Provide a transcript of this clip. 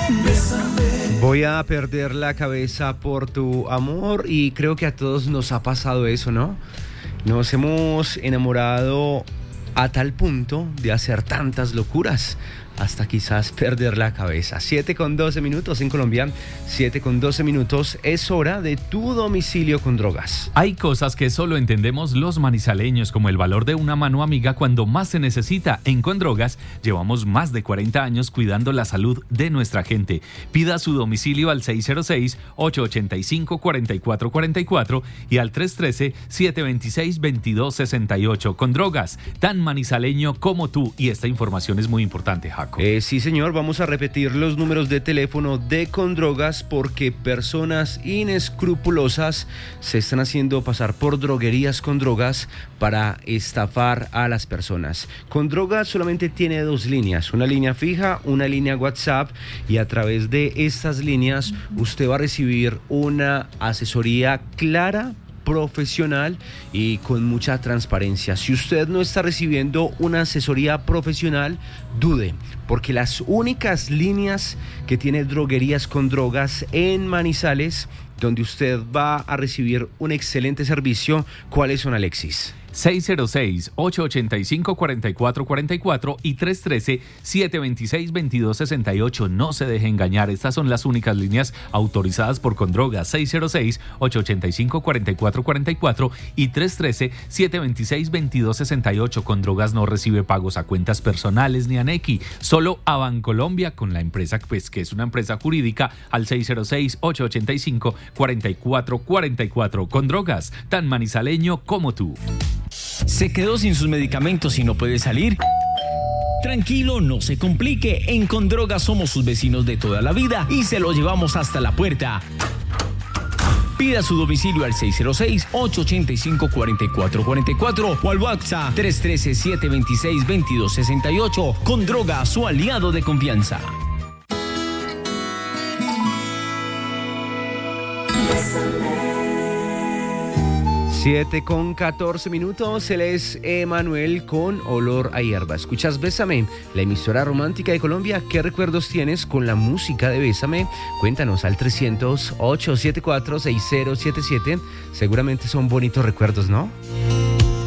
Voy a perder la cabeza por tu amor y creo que a todos nos ha pasado eso, ¿no? Nos hemos enamorado a tal punto de hacer tantas locuras hasta quizás perder la cabeza. 7:12 en Colombia, 7:12. Es hora de tu domicilio con drogas. Hay cosas que solo entendemos los manizaleños, como el valor de una mano amiga cuando más se necesita. En Condrogas llevamos más de 40 años cuidando la salud de nuestra gente. Pida su domicilio al 606-885-4444 y al 313-726-2268. Condrogas, tan manizaleño como tú. Y esta información es muy importante, Jaco. Sí, señor, vamos a repetir los números de teléfono de Condrogas porque personas inescrupulosas se están haciendo pasar por droguerías con drogas para estafar a las personas. Condrogas solamente tiene dos líneas, una línea fija, una línea WhatsApp, y a través de estas líneas usted va a recibir una asesoría clara, profesional y con mucha transparencia. Si usted no está recibiendo una asesoría profesional, dude, porque las únicas líneas que tiene droguerías con drogas en Manizales, donde usted va a recibir un excelente servicio, ¿cuáles son, Alexis? 606-885-4444 y 313-726-2268. No se deje engañar, estas son las únicas líneas autorizadas por Condrogas. 606-885-4444 y 313-726-2268. Condrogas no recibe pagos a cuentas personales ni a Nequi, solo a Bancolombia con la empresa, pues, que es una empresa jurídica, al 606-885-4444. Condrogas, tan manizaleño como tú. ¿Se quedó sin sus medicamentos y no puede salir? Tranquilo, no se complique. En Condrogas somos sus vecinos de toda la vida y se lo llevamos hasta la puerta. Pida su domicilio al 606-885-4444 o al WhatsApp 313-726-2268. Condrogas, su aliado de confianza. 7:14. Él es Emanuel con Olor a Hierba. Escuchas Bésame, la emisora romántica de Colombia. ¿Qué recuerdos tienes con la música de Bésame? Cuéntanos al 300-874-6077. Seguramente son bonitos recuerdos, ¿no?